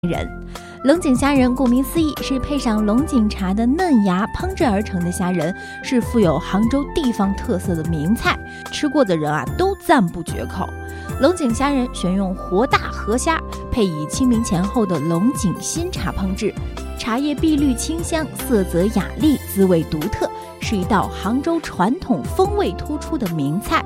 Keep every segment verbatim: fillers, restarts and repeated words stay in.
人。龙井虾仁顾名思义是配上龙井茶的嫩芽烹制而成的虾仁，是富有杭州地方特色的名菜，吃过的人啊都赞不绝口。龙井虾仁选用活大河虾，配以清明前后的龙井新茶烹制，茶叶碧绿清香，色泽雅丽，滋味独特，是一道杭州传统风味突出的名菜。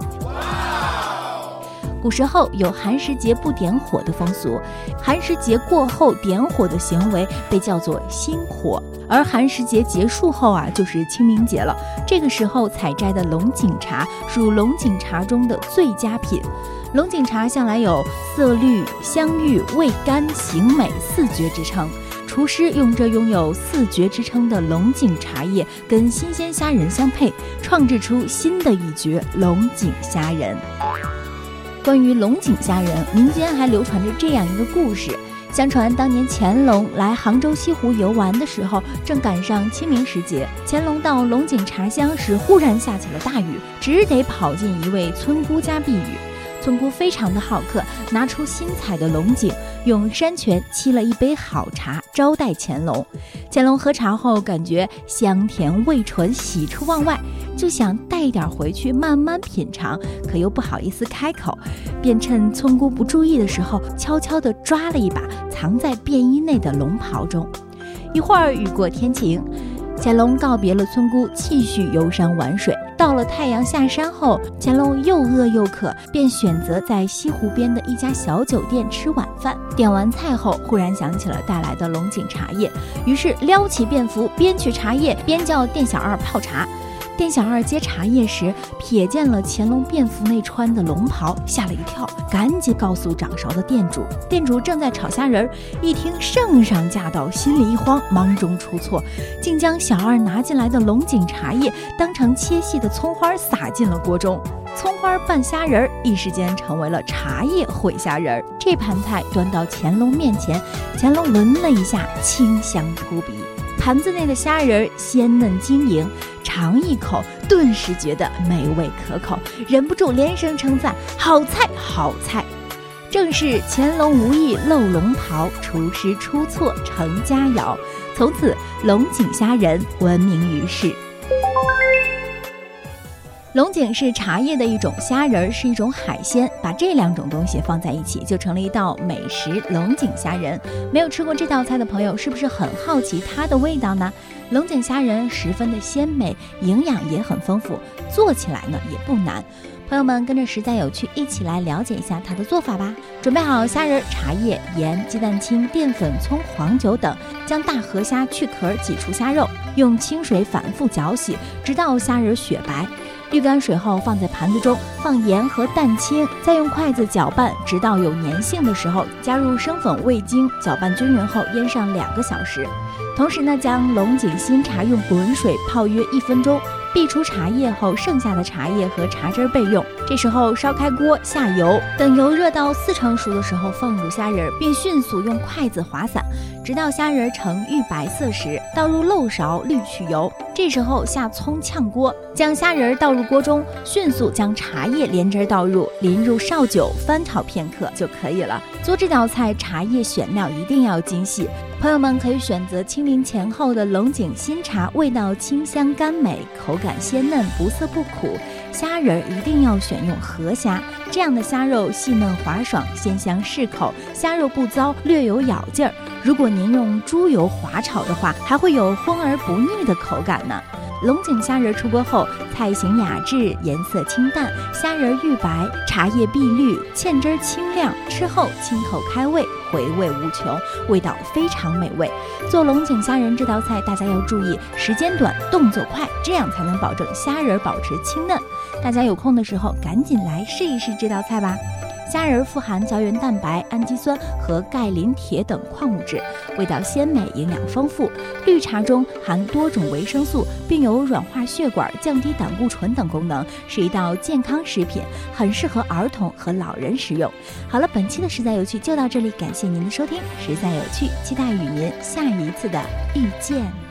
古时候有寒食节不点火的风俗，寒食节过后点火的行为被叫做新火，而寒食节结束后啊，就是清明节了。这个时候采摘的龙井茶属龙井茶中的最佳品。龙井茶向来有色绿、香郁、味甘、形美四绝之称。厨师用这拥有四绝之称的龙井茶叶跟新鲜虾仁相配，创制出新的一绝龙井虾仁。关于龙井虾仁，民间还流传着这样一个故事。相传当年乾隆来杭州西湖游玩的时候，正赶上清明时节，乾隆到龙井茶乡时，忽然下起了大雨，只得跑进一位村姑家避雨。村姑非常的好客，拿出新采的龙井，用山泉沏了一杯好茶招待乾隆。乾隆喝茶后感觉香甜味醇，喜出望外，就想带一点回去慢慢品尝，可又不好意思开口，便趁村姑不注意的时候，悄悄地抓了一把藏在便衣内的龙袍中。一会儿雨过天晴，乾隆告别了村姑，继续游山玩水。到了太阳下山后，乾隆又饿又渴，便选择在西湖边的一家小酒店吃晚饭。点完菜后，忽然想起了带来的龙井茶叶，于是撩起便服，边取茶叶边叫店小二泡茶。店小二接茶叶时，瞥见了乾隆便服内穿的龙袍，吓了一跳，赶紧告诉掌勺的店主。店主正在炒虾仁，一听圣上驾到，心里一慌，忙中出错，竟将小二拿进来的龙井茶叶当成切细的葱花撒进了锅中。葱花拌虾仁，一时间成为了茶叶烩虾仁。这盘菜端到乾隆面前，乾隆闻了一下，清香扑鼻。盘子内的虾仁鲜嫩晶莹，尝一口顿时觉得美味可口，忍不住连声称赞：好菜好菜！正是乾隆无意漏龙袍，厨师出错成佳肴。从此龙井虾仁闻名于世。龙井是茶叶的一种，虾仁是一种海鲜，把这两种东西放在一起，就成了一道美食龙井虾仁。没有吃过这道菜的朋友，是不是很好奇它的味道呢？龙井虾仁十分的鲜美，营养也很丰富，做起来呢也不难。朋友们跟着实在有趣一起来了解一下它的做法吧。准备好虾仁、茶叶、盐、鸡蛋清、淀粉、葱、黄酒等，将大河虾去壳挤出虾肉，用清水反复搅洗，直到虾仁雪白。滤干水后放在盘子中，放盐和蛋清，再用筷子搅拌，直到有粘性的时候，加入生粉、味精，搅拌均匀后腌上两个小时。同时呢，将龙井新茶用滚水泡约一分钟，煸出茶叶后，剩下的茶叶和茶汁备用。这时候烧开锅，下油，等油热到四成熟的时候，放入虾仁，并迅速用筷子划散，直到虾仁呈玉白色时，倒入漏勺滤去油。这时候下葱炝锅，将虾仁倒入锅中，迅速将茶叶连汁倒入，淋入绍酒，翻炒片刻就可以了。做这道菜，茶叶选料一定要精细。朋友们可以选择清明前后的龙井新茶，味道清香甘美，口感鲜嫩，不涩不苦。虾仁一定要选用河虾，这样的虾肉细嫩滑爽，鲜香适口，虾肉不糟，略有咬劲儿。如果您用猪油滑炒的话，还会有荤而不腻的口感呢。龙井虾仁出锅后，菜形雅致，颜色清淡，虾仁玉白，茶叶碧绿，芡汁清亮，吃后清口开胃，回味无穷，味道非常美味。做龙井虾仁这道菜，大家要注意时间短，动作快，这样才能保证虾仁保持清嫩。大家有空的时候赶紧来试一试这道菜吧。虾仁富含胶原蛋白、氨基酸和钙、磷、铁等矿物质，味道鲜美，营养丰富。绿茶中含多种维生素，并有软化血管、降低胆固醇等功能，是一道健康食品，很适合儿童和老人食用。好了，本期的实在有趣就到这里，感谢您的收听。实在有趣，期待与您下一次的遇见。